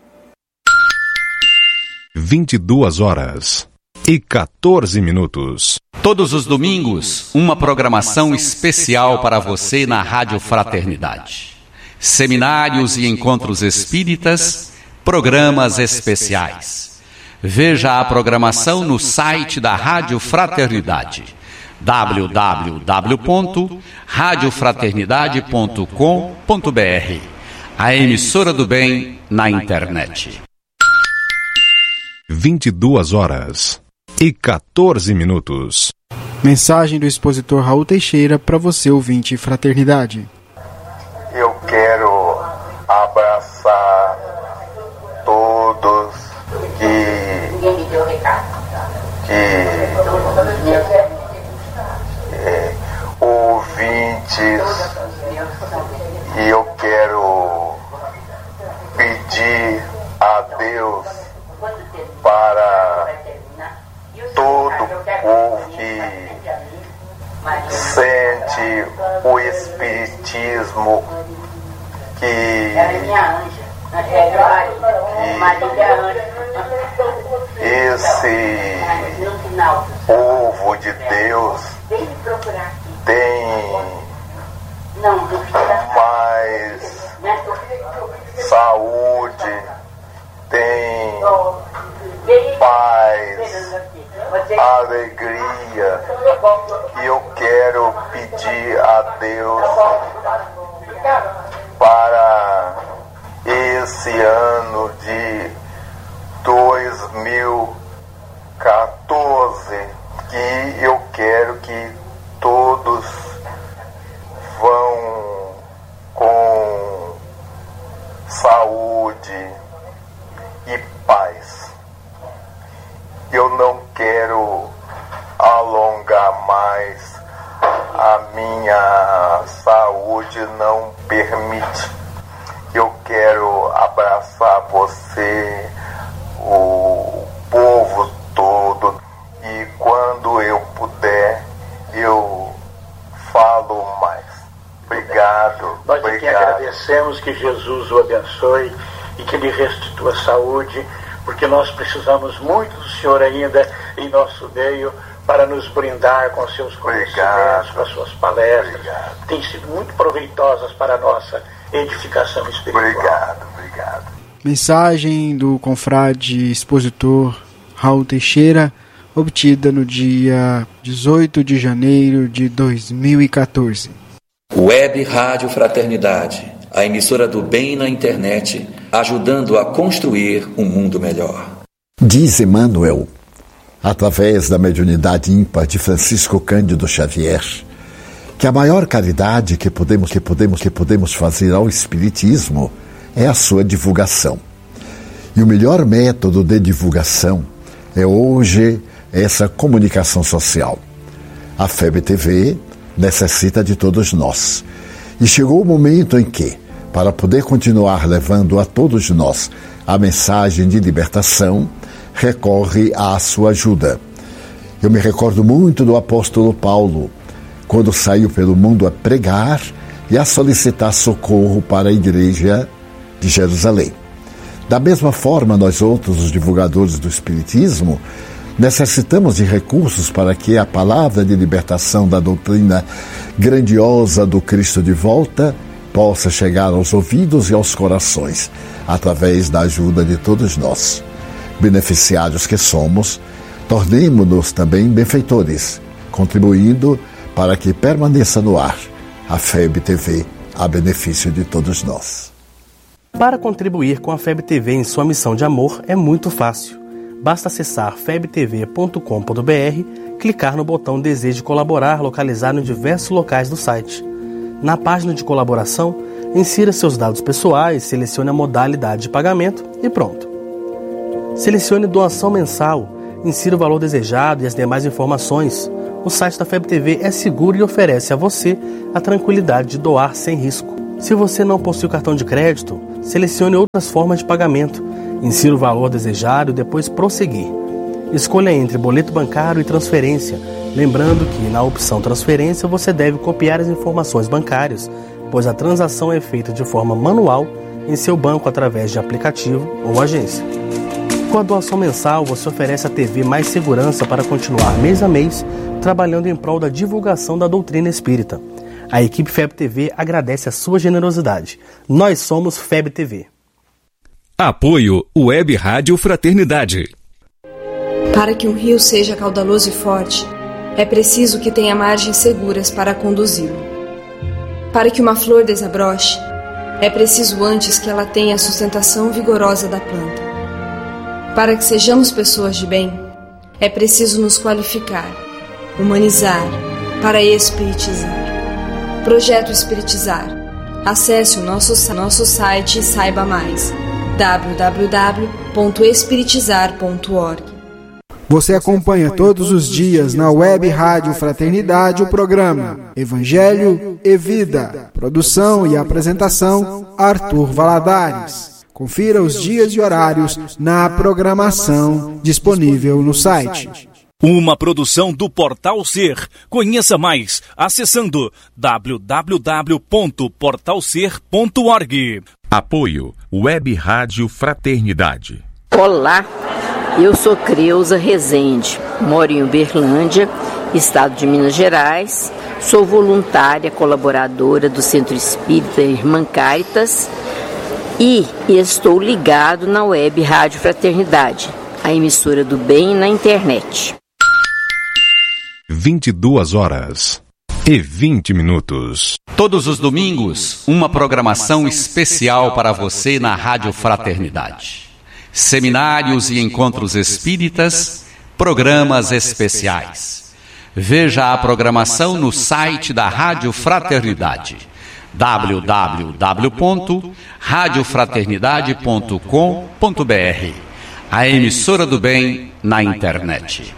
vinte e duas horas e quatorze minutos. Todos os domingos, uma programação especial para você na Rádio Fraternidade. Seminários e encontros espíritas, programas especiais. Veja a programação no site da Rádio Fraternidade, w w w ponto rádio fraternidade ponto com ponto b r, a emissora do bem na internet. vinte e duas horas e quatorze minutos. Mensagem do expositor Raul Teixeira para você, ouvinte Fraternidade. Eu quero abraçar todos que, que é, ouvintes, e eu quero pedir a Deus para todo povo que sente o Espiritismo, que, que esse povo de Deus tem mais saúde, tem paz, alegria, e eu quero pedir a Deus para esse ano de dois mil e quatorze, que eu quero que todos vão com saúde e paz. Eu não quero alongar mais, a minha saúde não permite. Eu quero abraçar você, o povo todo, e quando eu puder, eu falo mais. Obrigado. Nós obrigado. aqui agradecemos, que Jesus o abençoe e que lhe restitua saúde, porque nós precisamos muito do Senhor ainda em nosso meio para nos brindar com seus conhecimentos, obrigado, com as suas palestras. Obrigado. Têm sido muito proveitosas para a nossa edificação espiritual. Obrigado, obrigado. Mensagem do confrade expositor Raul Teixeira, obtida no dia dezoito de janeiro de dois mil e quatorze. Web Rádio Fraternidade, a emissora do bem na internet, ajudando a construir um mundo melhor. Diz Emmanuel, através da mediunidade ímpar de Francisco Cândido Xavier, que a maior caridade que podemos, que podemos, que podemos fazer ao Espiritismo é a sua divulgação. E o melhor método de divulgação é hoje essa comunicação social. A F E B T V necessita de todos nós. E chegou o momento em que, para poder continuar levando a todos nós a mensagem de libertação, recorre à sua ajuda. Eu me recordo muito do apóstolo Paulo, quando saiu pelo mundo a pregar e a solicitar socorro para a igreja de Jerusalém. Da mesma forma, nós outros, os divulgadores do Espiritismo, necessitamos de recursos para que a palavra de libertação da doutrina grandiosa do Cristo de volta possa chegar aos ouvidos e aos corações, através da ajuda de todos nós. Beneficiários que somos, tornemo-nos também benfeitores, contribuindo para que permaneça no ar a F E B T V, a benefício de todos nós. Para contribuir com a F E B T V em sua missão de amor é muito fácil. Basta acessar f e b t v ponto com ponto b r, clicar no botão Deseje colaborar, localizado em diversos locais do site. Na página de colaboração, insira seus dados pessoais, selecione a modalidade de pagamento e pronto. Selecione doação mensal, insira o valor desejado e as demais informações. O site da F E B T V é seguro e oferece a você a tranquilidade de doar sem risco. Se você não possui o cartão de crédito, selecione outras formas de pagamento, insira o valor desejado e depois prosseguir. Escolha entre boleto bancário e transferência, lembrando que na opção transferência você deve copiar as informações bancárias, pois a transação é feita de forma manual em seu banco através de aplicativo ou agência. Com a doação mensal, você oferece à T V mais segurança para continuar mês a mês trabalhando em prol da divulgação da doutrina espírita. A equipe F E B T V agradece a sua generosidade. Nós somos F E B T V. Apoio Web Rádio Fraternidade. Para que um rio seja caudaloso e forte, é preciso que tenha margens seguras para conduzi-lo. Para que uma flor desabroche, é preciso antes que ela tenha a sustentação vigorosa da planta. Para que sejamos pessoas de bem, é preciso nos qualificar, humanizar, para espiritizar. Projeto Espiritizar. Acesse o nosso, nosso site e saiba mais. w w w ponto espiritizar ponto org. Você acompanha todos os dias na Web Rádio Fraternidade o programa Evangelho e Vida. Produção e apresentação Arthur Valadares. Confira os dias e horários na programação disponível no site. Uma produção do Portal Ser. Conheça mais acessando w w w ponto portal ser ponto org. Apoio Web Rádio Fraternidade. Olá, eu sou Creuza Rezende, moro em Uberlândia, estado de Minas Gerais, sou voluntária colaboradora do Centro Espírita Irmã Caritas e estou ligado na Web Rádio Fraternidade, a emissora do bem na internet. vinte e duas horas e vinte minutos. Todos os domingos, uma programação especial para você na Rádio Fraternidade. Seminários e encontros espíritas, programas especiais. Veja a programação no site da Rádio Fraternidade, w w w ponto rádio fraternidade ponto com ponto b r, a emissora do bem na internet.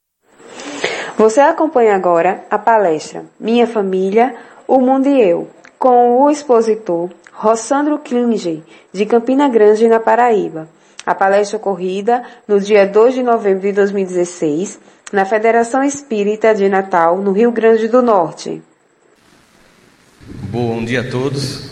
Você acompanha agora a palestra Minha Família, o Mundo e Eu, com o expositor Rossandro Klinger, de Campina Grande, na Paraíba. A palestra ocorrida no dia dois de novembro de dois mil e dezesseis, na Federação Espírita de Natal, no Rio Grande do Norte. Bom dia a todos.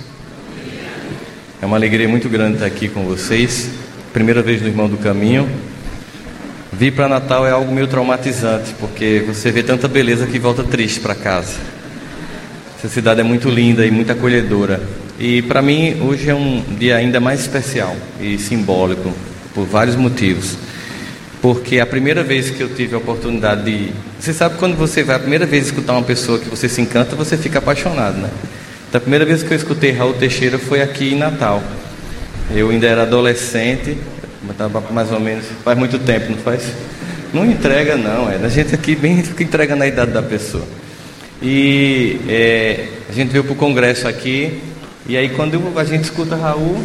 É uma alegria muito grande estar aqui com vocês. Primeira vez no Irmão do Caminho. Vir para Natal é algo meio traumatizante, porque você vê tanta beleza que volta triste para casa. Essa cidade é muito linda e muito acolhedora. E para mim hoje é um dia ainda mais especial e simbólico, por vários motivos. Porque a primeira vez que eu tive a oportunidade de... Você sabe quando você vai a primeira vez escutar uma pessoa que você se encanta, você fica apaixonado, né? Então, a primeira vez que eu escutei Raul Teixeira foi aqui em Natal. Eu ainda era adolescente, estava mais ou menos, faz muito tempo, não faz? Não entrega não, é, a gente aqui bem fica entregando a idade da pessoa. E é, a gente veio para o congresso aqui, e aí quando a gente escuta Raul,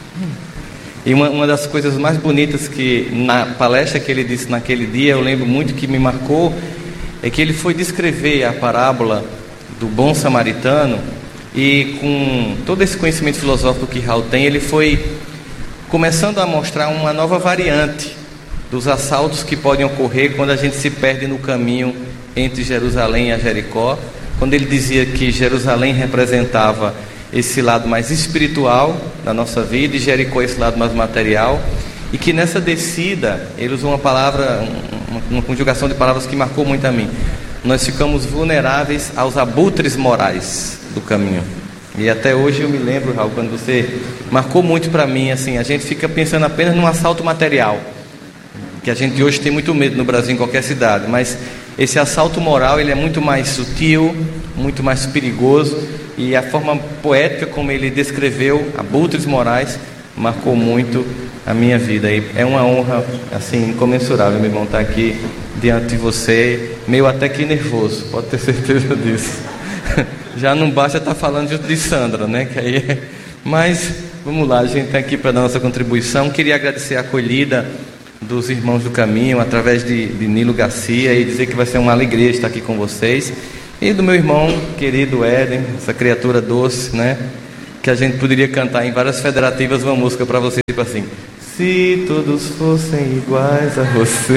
e uma, uma das coisas mais bonitas que na palestra que ele disse naquele dia, eu lembro muito que me marcou, é que ele foi descrever a parábola do bom samaritano, e com todo esse conhecimento filosófico que Raul tem, ele foi começando a mostrar uma nova variante dos assaltos que podem ocorrer quando a gente se perde no caminho entre Jerusalém e Jericó, quando ele dizia que Jerusalém representava esse lado mais espiritual da nossa vida e Jericó esse lado mais material, e que nessa descida ele usou uma palavra, uma, uma conjugação de palavras que marcou muito a mim. Nós ficamos vulneráveis aos abutres morais do caminho. E até hoje eu me lembro, Raul, quando você marcou muito para mim, assim, a gente fica pensando apenas num assalto material, que a gente hoje tem muito medo no Brasil, em qualquer cidade, mas esse assalto moral, ele é muito mais sutil, muito mais perigoso, e a forma poética como ele descreveu abutres morais marcou muito a minha vida. E é uma honra, assim, incomensurável, meu irmão, estar aqui diante de você, meio até que nervoso, pode ter certeza disso. Já não basta estar falando junto de Sandra, né? Que aí é... Mas vamos lá, a gente está aqui para dar nossa contribuição. Queria agradecer a acolhida dos irmãos do caminho, através de, de Nilo Garcia, e dizer que vai ser uma alegria estar aqui com vocês. E do meu irmão querido Éden, essa criatura doce, né? Que a gente poderia cantar em várias federativas uma música para vocês, tipo assim: se todos fossem iguais a você.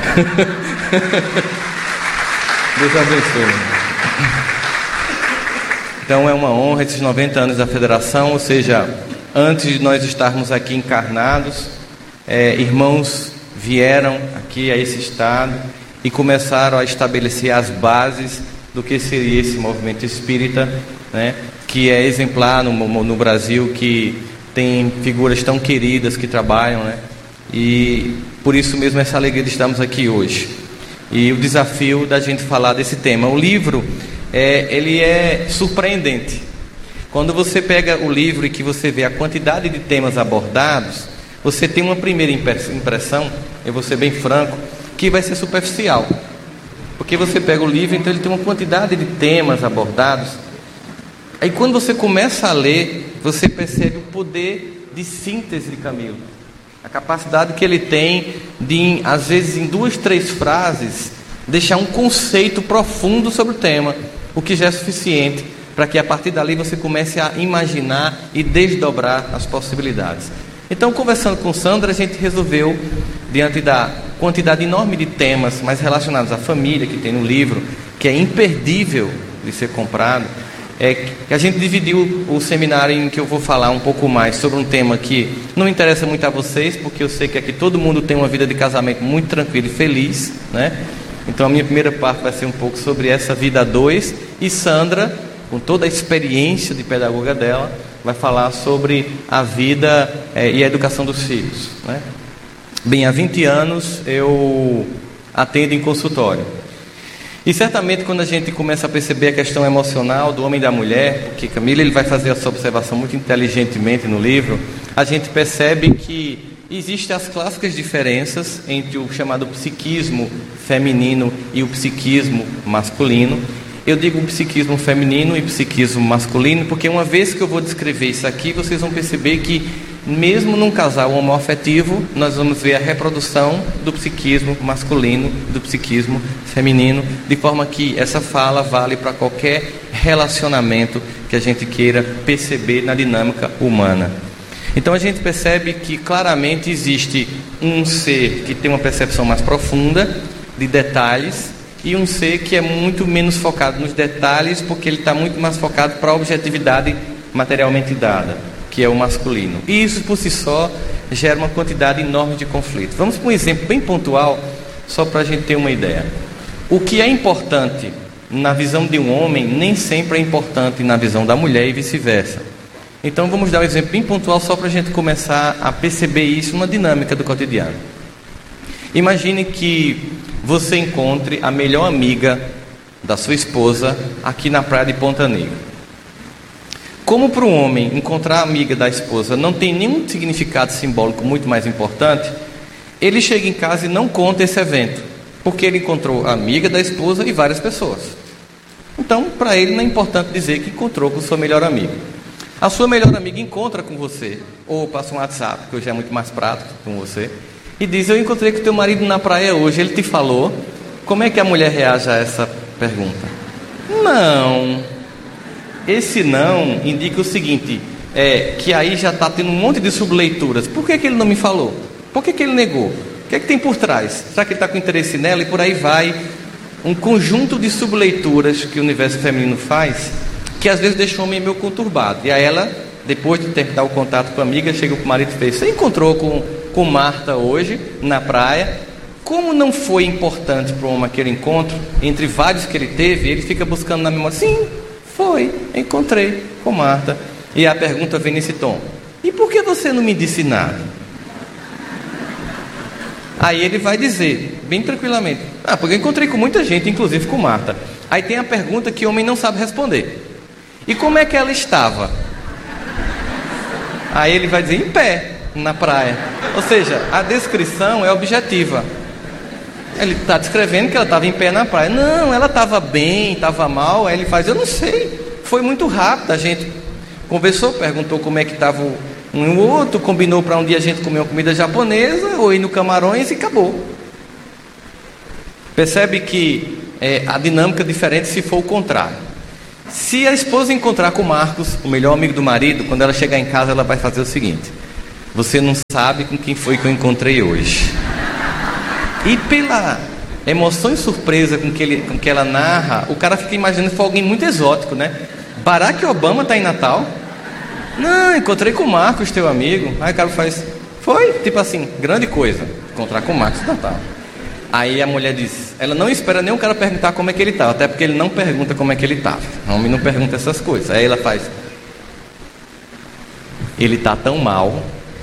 Deus abençoe. Então é uma honra esses noventa anos da federação, ou seja, antes de nós estarmos aqui encarnados, é, irmãos vieram aqui a esse estado e começaram a estabelecer as bases do que seria esse movimento espírita, né, que é exemplar no, no Brasil, que tem figuras tão queridas que trabalham, né, e por isso mesmo essa alegria de estarmos aqui hoje. E o desafio da gente falar desse tema. O livro, é, ele é surpreendente. Quando você pega o livro e que você vê a quantidade de temas abordados, você tem uma primeira impressão, eu vou ser bem franco, que vai ser superficial. Porque você pega o livro, então ele tem uma quantidade de temas abordados. Aí quando você começa a ler, você percebe o poder de síntese de Camilo. A capacidade que ele tem de, às vezes, em duas, três frases, deixar um conceito profundo sobre o tema, o que já é suficiente para que a partir dali você comece a imaginar e desdobrar as possibilidades. Então, conversando com Sandra, a gente resolveu, diante da quantidade enorme de temas mais relacionados à família que tem no livro, que é imperdível de ser comprado, é que a gente dividiu o seminário em que eu vou falar um pouco mais sobre um tema que não interessa muito a vocês, porque eu sei que aqui todo mundo tem uma vida de casamento muito tranquila e feliz, né? Então a minha primeira parte vai ser um pouco sobre essa vida a dois, e Sandra, com toda a experiência de pedagoga dela, vai falar sobre a vida é, e a educação dos filhos, né? Bem, há vinte anos eu atendo em consultório. E certamente quando a gente começa a perceber a questão emocional do homem e da mulher, porque Camila ele vai fazer essa observação muito inteligentemente no livro, a gente percebe que existem as clássicas diferenças entre o chamado psiquismo feminino e o psiquismo masculino. Eu digo psiquismo feminino e psiquismo masculino porque uma vez que eu vou descrever isso aqui, vocês vão perceber que mesmo num casal homoafetivo, nós vamos ver a reprodução do psiquismo masculino, do psiquismo feminino, de forma que essa fala vale para qualquer relacionamento que a gente queira perceber na dinâmica humana. Então a gente percebe que claramente existe um ser que tem uma percepção mais profunda de detalhes e um ser que é muito menos focado nos detalhes, porque ele está muito mais focado para a objetividade materialmente dada, que é o masculino. E isso por si só gera uma quantidade enorme de conflitos. Vamos para um exemplo bem pontual, só para a gente ter uma ideia. O que é importante na visão de um homem nem sempre é importante na visão da mulher e vice-versa. Então vamos dar um exemplo bem pontual só para a gente começar a perceber isso numa dinâmica do cotidiano. Imagine que você encontre a melhor amiga da sua esposa aqui na praia de Ponta Negra. Como para um homem encontrar a amiga da esposa não tem nenhum significado simbólico muito mais importante, ele chega em casa e não conta esse evento, porque ele encontrou a amiga da esposa e várias pessoas. Então, para ele não é importante dizer que encontrou com sua melhor amiga. A sua melhor amiga encontra com você, ou passa um WhatsApp, que hoje é muito mais prático com você, e diz: eu encontrei com teu marido na praia hoje, ele te falou. Como é que a mulher reage a essa pergunta? Não. Esse não indica o seguinte, é, que aí já está tendo um monte de subleituras. Por que, que ele não me falou? Por que, que ele negou? O que é que tem por trás? Será que ele está com interesse nela? E por aí vai um conjunto de subleituras que o universo feminino faz, que às vezes deixa o homem meio conturbado. E aí ela, depois de tentar o contato com a amiga, chega para o marido e fez: você encontrou com, com Marta hoje na praia? Como não foi importante para o homem aquele encontro, entre vários que ele teve, ele fica buscando na memória: sim, foi, encontrei com Marta. E a pergunta vem nesse tom: e por que você não me disse nada? Aí ele vai dizer, bem tranquilamente: ah, porque eu encontrei com muita gente, inclusive com Marta. Aí tem a pergunta que o homem não sabe responder: e como é que ela estava? Aí ele vai dizer: em pé, na praia. Ou seja, a descrição é objetiva. Ele está descrevendo que ela estava em pé na praia. Não, ela estava bem, estava mal. Aí ele faz: eu não sei, foi muito rápido. A gente conversou, perguntou como é que estava o, Um ou outro combinou para um dia a gente comer uma comida japonesa ou ir no Camarões e acabou. Percebe que é, a dinâmica é diferente se for o contrário. Se a esposa encontrar com o Marcos, o melhor amigo do marido, quando ela chegar em casa ela vai fazer o seguinte: você não sabe com quem foi que eu encontrei hoje. E pela emoção e surpresa com que, ele, com que ela narra, o cara fica imaginando que foi alguém muito exótico, né? Barack Obama está em Natal? Não, encontrei com o Marcos, teu amigo. Aí o cara faz, foi? Tipo assim, grande coisa, encontrar com o Marcos no Natal. Aí a mulher diz, ela não espera nem o cara perguntar como é que ele estava, até porque ele não pergunta como é que ele estava. O homem não pergunta essas coisas. Aí ela faz, ele está tão mal.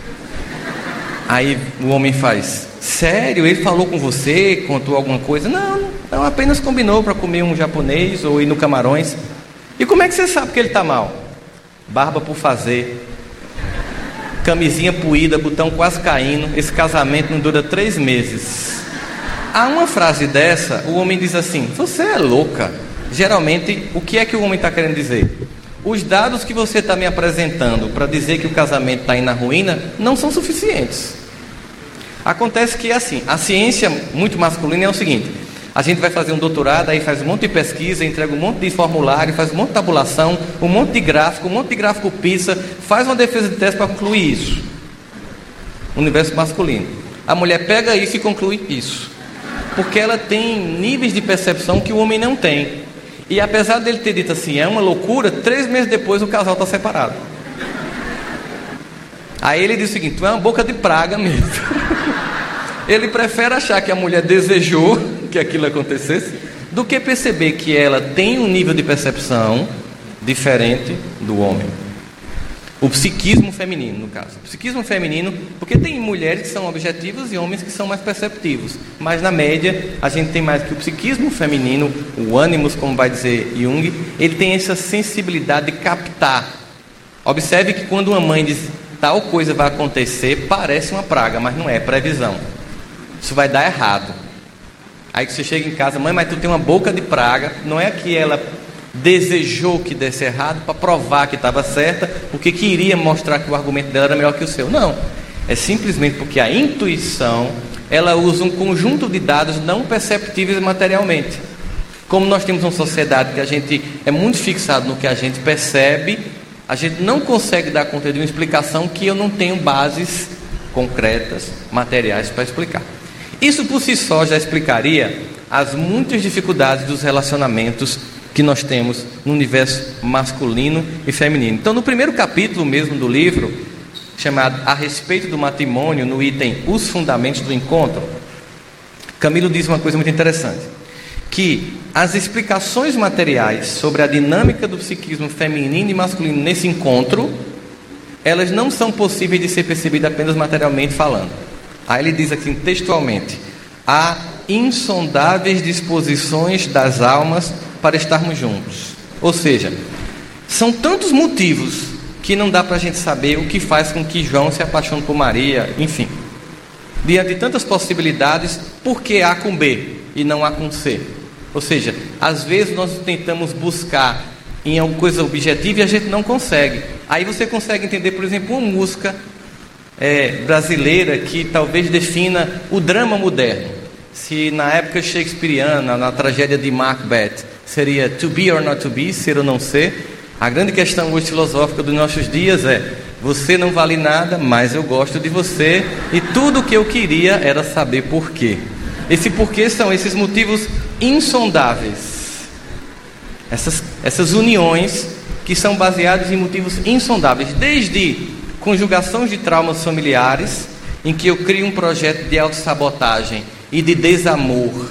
Aí o homem faz, sério? Ele falou com você, contou alguma coisa? Não, não, apenas combinou para comer um japonês ou ir no Camarões. E como é que você sabe que ele está mal? Barba por fazer, camisinha puída, botão quase caindo. Esse casamento não dura três meses. Há uma frase dessa, o homem diz assim, você é louca. Geralmente, o que é que o homem está querendo dizer? Os dados que você está me apresentando para dizer que o casamento está indo na ruína não são suficientes. Acontece que assim, a ciência muito masculina é o seguinte: a gente vai fazer um doutorado, aí faz um monte de pesquisa, entrega um monte de formulário, faz um monte de tabulação, um monte de gráfico, um monte de gráfico PISA, faz uma defesa de tese para concluir isso. Universo masculino. A mulher pega isso e conclui isso, porque ela tem níveis de percepção que o homem não tem. E apesar dele ter dito assim, é uma loucura, três meses depois o casal está separado. Aí ele diz o seguinte, tu é uma boca de praga mesmo. Ele prefere achar que a mulher desejou que aquilo acontecesse, do que perceber que ela tem um nível de percepção diferente do homem. O psiquismo feminino, no caso. O psiquismo feminino, porque tem mulheres que são objetivas e homens que são mais perceptivos. Mas na média, a gente tem mais que o psiquismo feminino, o ânimos, como vai dizer Jung, ele tem essa sensibilidade de captar. Observe que quando uma mãe diz tal coisa vai acontecer, parece uma praga, mas não é, é previsão. Isso vai dar errado. Aí que você chega em casa, mãe, mas tu tem uma boca de praga. Não é que ela desejou que desse errado para provar que estava certa, porque queria mostrar que o argumento dela era melhor que o seu. Não, é simplesmente porque a intuição, ela usa um conjunto de dados não perceptíveis materialmente. Como nós temos uma sociedade que a gente é muito fixado no que a gente percebe, a gente não consegue dar conta de uma explicação que eu não tenho bases concretas, materiais para explicar. Isso por si só já explicaria as muitas dificuldades dos relacionamentos que nós temos no universo masculino e feminino. Então, no primeiro capítulo mesmo do livro, chamado A Respeito do Matrimônio, no item Os Fundamentos do Encontro, Camilo diz uma coisa muito interessante, que as explicações materiais sobre a dinâmica do psiquismo feminino e masculino nesse encontro, elas não são possíveis de ser percebidas apenas materialmente falando. Aí ele diz aqui textualmente, há insondáveis disposições das almas para estarmos juntos. Ou seja, são tantos motivos que não dá para a gente saber o que faz com que João se apaixone por Maria, enfim. Diante de tantas possibilidades, por que A com B e não A com C? Ou seja, às vezes nós tentamos buscar em alguma coisa objetiva e a gente não consegue. Aí você consegue entender, por exemplo, uma música é, brasileira que talvez defina o drama moderno. Se na época shakespeariana, na tragédia de Macbeth, seria to be or not to be, ser ou não ser, a grande questão hoje filosófica dos nossos dias é: você não vale nada, mas eu gosto de você, e tudo o que eu queria era saber por quê. Esse porquê são esses motivos insondáveis, essas, essas uniões que são baseadas em motivos insondáveis, desde conjugações de traumas familiares, em que eu crio um projeto de autossabotagem e de desamor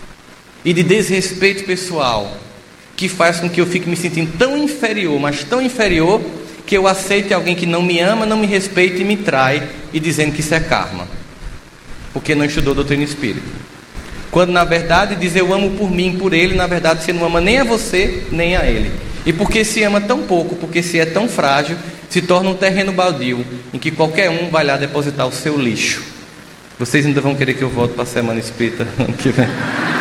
e de desrespeito pessoal, que faz com que eu fique me sentindo tão inferior, mas tão inferior, que eu aceite alguém que não me ama, não me respeita e me trai, e dizendo que isso é karma, porque não estudou doutrina espírita. Quando na verdade diz eu amo por mim, por ele, na verdade você não ama nem a você, nem a ele. E porque se ama tão pouco, porque se é tão frágil, se torna um terreno baldio, em que qualquer um vai lá depositar o seu lixo. Vocês ainda vão querer que eu volte para a Semana Espírita ano que vem?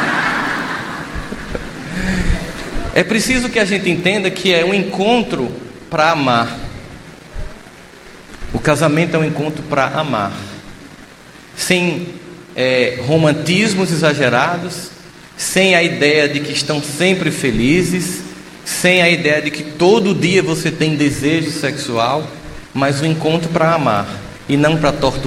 É preciso que a gente entenda que é um encontro para amar. O casamento é um encontro para amar, sem é, romantismos exagerados, sem a ideia de que estão sempre felizes, sem a ideia de que todo dia você tem desejo sexual, mas um encontro para amar e não para torturar.